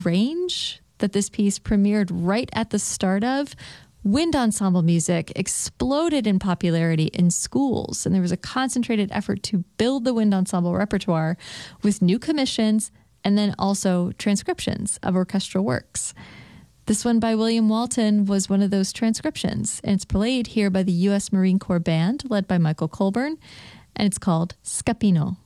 range that this piece premiered right at the start of, wind ensemble music exploded in popularity in schools, and there was a concentrated effort to build the wind ensemble repertoire with new commissions and then also transcriptions of orchestral works. This one by William Walton was one of those transcriptions, and it's played here by the U.S. Marine Corps Band, led by Michael Colburn, and it's called Scapino.